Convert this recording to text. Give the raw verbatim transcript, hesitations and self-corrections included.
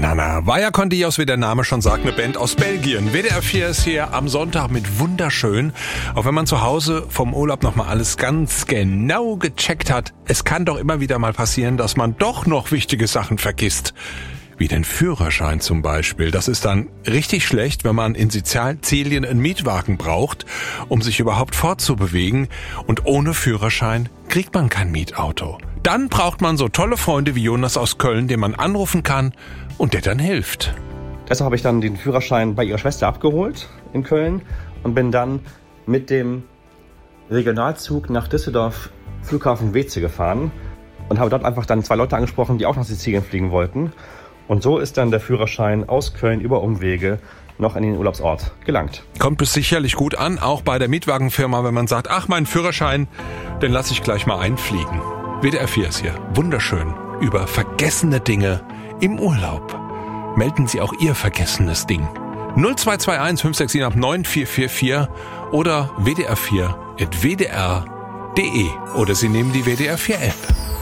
Na, na, Vaya con Dios, wie der Name schon sagt, eine Band aus Belgien. W D R vier ist hier am Sonntag mit wunderschön. Auch wenn man zu Hause vom Urlaub nochmal alles ganz genau gecheckt hat, es kann doch immer wieder mal passieren, dass man doch noch wichtige Sachen vergisst. Wie den Führerschein zum Beispiel. Das ist dann richtig schlecht, wenn man in Sizilien einen Mietwagen braucht, um sich überhaupt fortzubewegen. Und ohne Führerschein kriegt man kein Mietauto. Dann braucht man so tolle Freunde wie Jonas aus Köln, den man anrufen kann und der dann hilft. Deshalb habe ich dann den Führerschein bei ihrer Schwester abgeholt in Köln und bin dann mit dem Regionalzug nach Düsseldorf Flughafen Weeze gefahren und habe dort einfach dann zwei Leute angesprochen, die auch nach Sizilien fliegen wollten. Und so ist dann der Führerschein aus Köln über Umwege noch in den Urlaubsort gelangt. Kommt es sicherlich gut an, auch bei der Mietwagenfirma, wenn man sagt, ach, mein Führerschein, den lasse ich gleich mal einfliegen. W D R vier ist hier wunderschön über vergessene Dinge im Urlaub. Melden Sie auch Ihr vergessenes Ding. null zwei zwei eins fünf sechs sieben neun vier vier vier oder w d r vier at w d r punkt d e oder Sie nehmen die W D R vier App.